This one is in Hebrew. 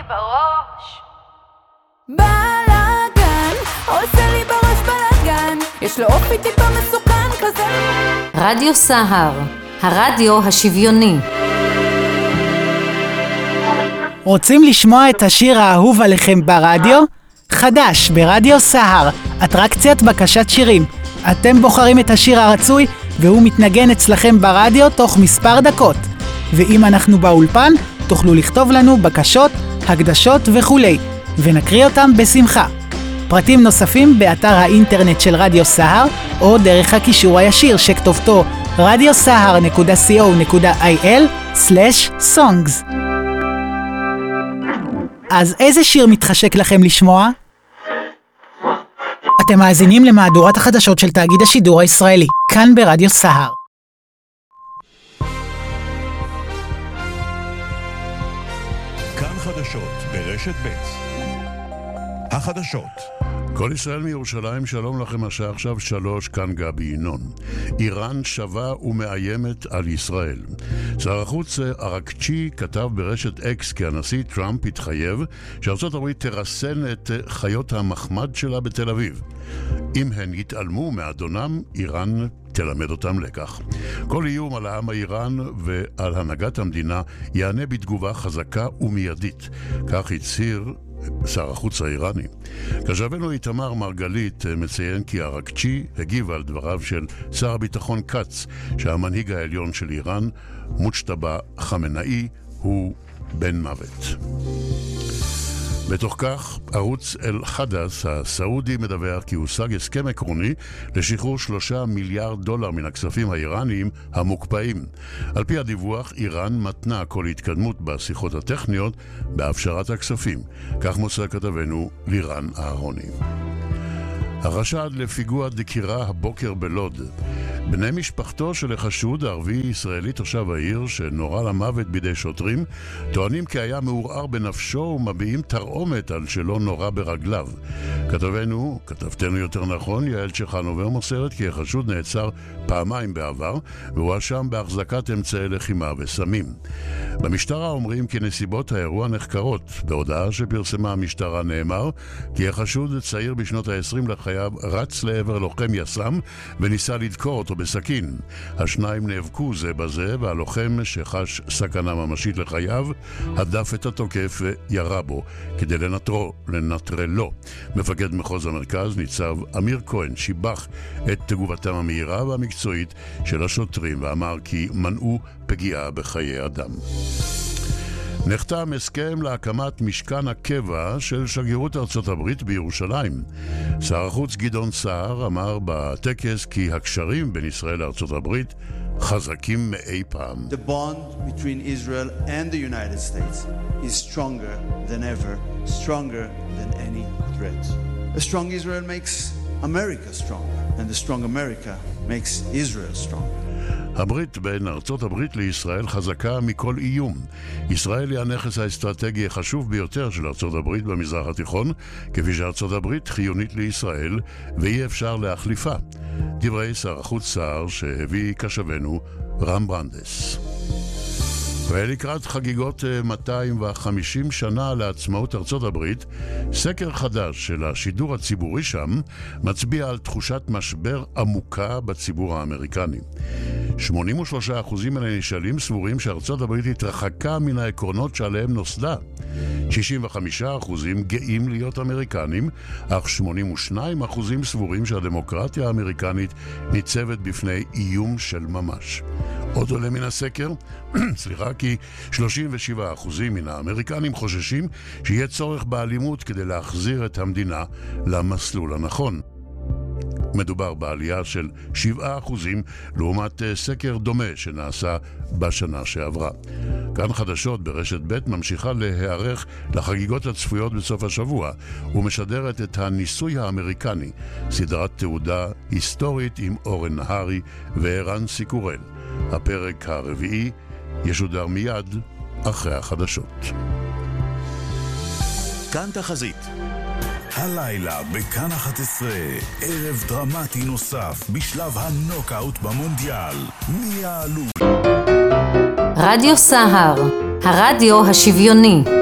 בראש. בלגן, עושה לי בראש בלגן, יש לו אופי טיפה מסוכן כזה. רדיו סהר, הרדיו השוויוני. רוצים לשמוע את השיר האהוב עליכם ברדיו? חדש ברדיו סהר, אטרקציית בקשת שירים. אתם בוחרים את השיר הרצוי והוא מתנגן אצלכם ברדיו תוך מספר דקות. ואם אנחנו באולפן, תוכלו לכתוב לנו בקשות, הקדשות וכולי, ונקריא אותם בשמחה. פרטים נוספים באתר האינטרנט של רדיו סהר, או דרך הקישור הישיר שכתובתו radiosahar.co.il/songs. אז איזה שיר מתחשק לכם לשמוע? אתם מאזינים למהדורת החדשות של תאגיד השידור הישראלי, כאן ברדיו סהר. כאן חדשות ברשת ב'. החדשות. כל ישראל מירושלים, שלום לכם, השעה עכשיו 3, כאן גבי ינון. איראן שווה ומאיימת על ישראל. שר החוץ ארקצ'י כתב ברשת אקס כי הנשיא טראמפ התחייב שארצות הברית תרסן את חיות המחמד שלה בתל אביב. אם הן יתעלמו מאדונם, איראן תלמד אותם לקח. כל איום על העם האיראן ועל הנהגת המדינה יענה בתגובה חזקה ומיידית. כך הצהיר שר החוץ האיראני. כתבנו איתמר מרגלית מציין כי ארקצ'י הגיב על דבריו של שר הביטחון קץ שהמנהיג העליון של איראן, מוג'טבא חמינאי, הוא בן מוות. בתוך כך, ערוץ אל-חדס הסעודי מדווח כי הושג הסכם עקרוני לשחרור $3 מיליארד מן הכספים האיראניים המוקפאים. על פי הדיווח, איראן מתנה כל התקדמות בשיחות הטכניות בהפשרת הכספים. כך מוסר כתבנו לירן אהרוני. החשד לפיגוע דקירה הבוקר בלוד. בני משפחתו של החשוד הערבי ישראלי תושב העיר שנורה למוות בידי שוטרים טוענים כי היה מעורער בנפשו ומביעים תרעומת על שלא נורה ברגליו. כתבתנו יותר נכון, יעל צ'חנובר מוסרת כי החשוד נעצר פעמיים בעבר והואשם בהחזקת אמצעי לחימה וסמים. במשטרה אומרים כי נסיבות האירוע נחקרות. בהודעה שפרסמה המשטרה נאמר כי החשוד צעיר בשנות ה-20 לחייו רץ לעבר לוחם יס"מ וניסה לדקור אותו בסכין. השניים נאבקו זה בזה והלוחם שחש סכנה ממשית לחייו הדף את התוקף וירה בו כדי לנטרלו. מפקד מחוז המרכז ניצב אמיר כהן שיבח את תגובתם המהירה והמקצועית של השוטרים ואמר כי מנעו פגיעה בחיי אדם. נחתם הסכם להקמת משכן הקבע של שגרירות ארצות הברית בירושלים. שר החוץ גדעון סער אמר בטקס כי הקשרים בין ישראל לארצות הברית חזקים מאי פעם. The bond between Israel and the United States is stronger than ever, stronger than any threat. A strong Israel makes America stronger, and the strong America makes Israel stronger. הברית בין ארצות הברית לישראל חזקה מכל איום. ישראל היא הנכס האסטרטגי החשוב ביותר של ארצות הברית במזרח התיכון, כפי שארצות הברית חיונית לישראל ואי אפשר להחליפה. דברי שר החוץ סער שהביא קשבנו רם ברנדס. ולקראת חגיגות 250 שנה לעצמאות ארצות הברית, סקר חדש של השידור הציבורי שם מצביע על תחושת משבר עמוקה בציבור האמריקני. 83% מן הנשאלים סבורים שארצות הברית התרחקה מן העקרונות שעליהם נוסדה. 65% גאים להיות אמריקנים, אך 82% סבורים שהדמוקרטיה האמריקנית ניצבת בפני איום של ממש. עוד עולה מן הסקר, כי 37% מן האמריקנים חוששים שיהיה צורך באלימות כדי להחזיר את המדינה למסלול הנכון. מדובר בעלייה של 7% לעומת סקר דומה שנעשה בשנה שעברה. כאן חדשות ברשת ב' ממשיכה להיערך לחגיגות הצפויות בסוף השבוע ומשדרת את הניסוי האמריקני, סדרת תעודה היסטורית עם אורן נהרי וערן סיקורל. הפרק הרביעי ישודר מיד אחרי החדשות. כאן תחזית. הלילה בכאן 11, ערב דרמטי נוסף בשלב הנוקאוט במונדיאל. מי יעלו? רדיו סהר, הרדיו השוויוני.